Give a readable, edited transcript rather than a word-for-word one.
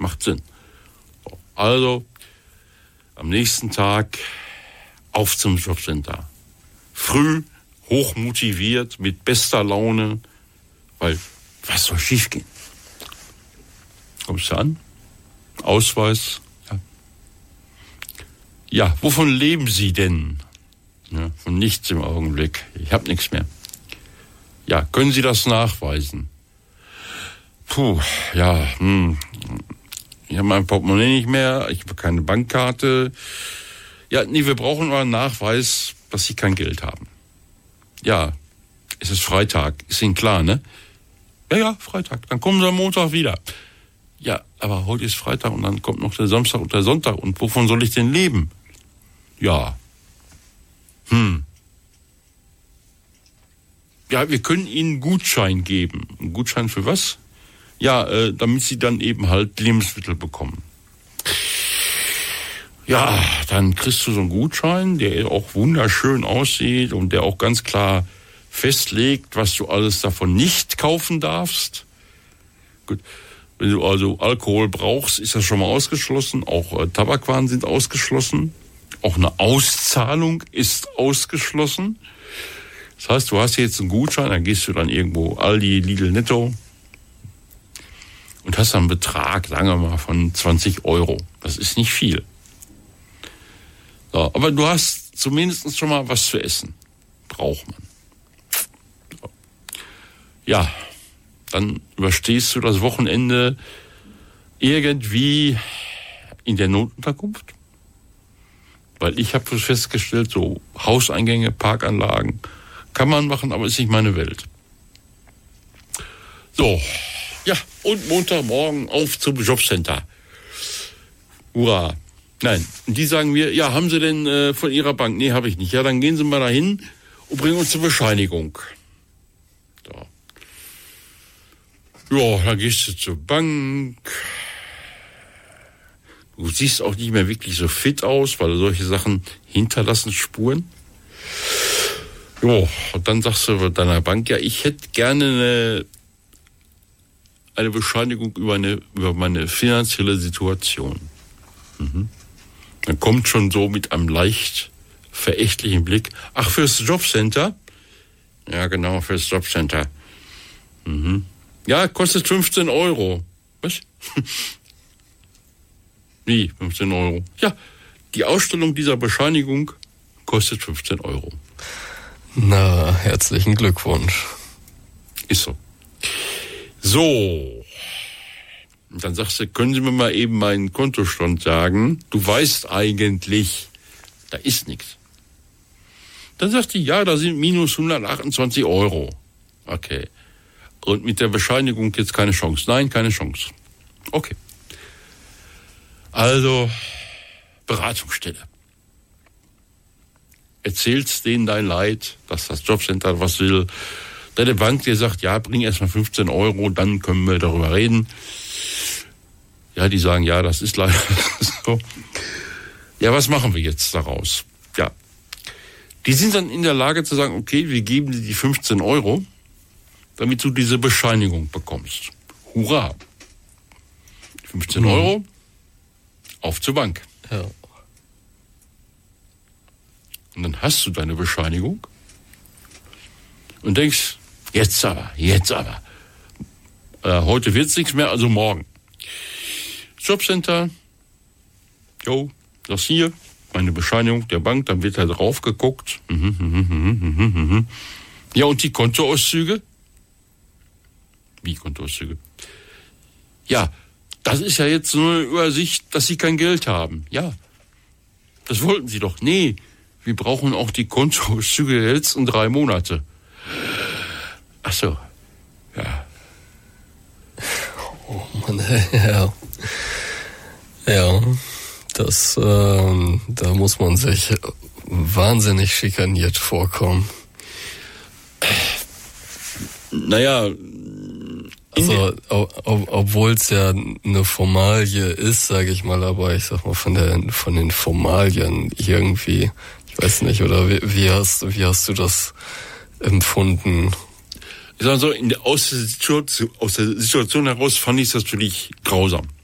macht Sinn. Also, am nächsten Tag auf zum Jobcenter. Früh, hochmotiviert, mit bester Laune, weil was soll schiefgehen? Kommst du an? Ausweis. Ja, wovon leben Sie denn? Ja, von nichts im Augenblick. Ich habe nichts mehr. Ja, können Sie das nachweisen? Ich habe mein Portemonnaie nicht mehr, ich habe keine Bankkarte. Ja, nee, wir brauchen aber einen Nachweis, dass Sie kein Geld haben. Ja, es ist Freitag, ist Ihnen klar, ne? Ja, Freitag, dann kommen Sie am Montag wieder. Ja, aber heute ist Freitag und dann kommt noch der Samstag und der Sonntag und wovon soll ich denn leben? Ja. Ja, wir können Ihnen einen Gutschein geben. Einen Gutschein für was? Ja, damit Sie dann eben halt Lebensmittel bekommen. Ja, dann kriegst du so einen Gutschein, der auch wunderschön aussieht und der auch ganz klar festlegt, was du alles davon nicht kaufen darfst. Gut, wenn du also Alkohol brauchst, ist das schon mal ausgeschlossen. Auch Tabakwaren sind ausgeschlossen. Auch eine Auszahlung ist ausgeschlossen. Das heißt, du hast jetzt einen Gutschein, dann gehst du dann irgendwo Aldi, Lidl, Netto und hast dann einen Betrag, sagen wir mal, von 20 Euro. Das ist nicht viel. So, aber du hast zumindest schon mal was zu essen. Braucht man. So. Ja, dann überstehst du das Wochenende irgendwie in der Notunterkunft. Weil ich habe festgestellt, so Hauseingänge, Parkanlagen kann man machen, aber ist nicht meine Welt. So, ja, und Montagmorgen auf zum Jobcenter. Hurra. Nein, die sagen mir, ja, haben Sie denn von Ihrer Bank? Nee, habe ich nicht. Ja, dann gehen Sie mal dahin und bringen uns eine Bescheinigung. So. Ja, dann gehst du zur Bank. Du siehst auch nicht mehr wirklich so fit aus, weil solche Sachen hinterlassen Spuren. Ja, und dann sagst du deiner Bank, ja, ich hätte gerne eine Bescheinigung über meine finanzielle Situation. Dann kommt schon so mit einem leicht verächtlichen Blick, ach, fürs Jobcenter? Ja, genau, fürs Jobcenter. Ja, kostet 15 Euro. Was? Wie, 15 Euro? Ja, die Ausstellung dieser Bescheinigung kostet 15 Euro. Na, herzlichen Glückwunsch. Ist so. So. Und dann sagst du, können Sie mir mal eben meinen Kontostand sagen? Du weißt eigentlich, da ist nichts. Dann sagt die, ja, da sind minus 128 Euro. Okay. Und mit der Bescheinigung jetzt keine Chance. Nein, keine Chance. Okay. Also, Beratungsstelle. Erzählst denen dein Leid, dass das Jobcenter was will. Deine Bank dir sagt, ja, bring erstmal 15 Euro, dann können wir darüber reden. Ja, die sagen, ja, das ist leider so. Ja, was machen wir jetzt daraus? Ja. Die sind dann in der Lage zu sagen, okay, wir geben dir die 15 Euro, damit du diese Bescheinigung bekommst. Hurra. 15 Euro, auf zur Bank. Ja. Und dann hast du deine Bescheinigung und denkst, jetzt aber. Heute wird's nichts mehr, also morgen. Jobcenter, das hier, meine Bescheinigung der Bank, dann wird da drauf geguckt. Ja, und die Kontoauszüge? Wie Kontoauszüge? Ja, das ist ja jetzt nur eine Übersicht, dass Sie kein Geld haben. Ja, das wollten Sie doch. Nee, wir brauchen auch die Kontoauszüge der letzten 3 Monate. Ach so, ja. Oh Mann, ja. Ja, das, da muss man sich wahnsinnig schikaniert vorkommen. Naja, also, obwohl es ja eine Formalie ist, sage ich mal, aber ich sag mal von den Formalien irgendwie, ich weiß nicht, oder wie hast du das empfunden? Ich sag so, aus der Situation heraus fand ich es natürlich grausam.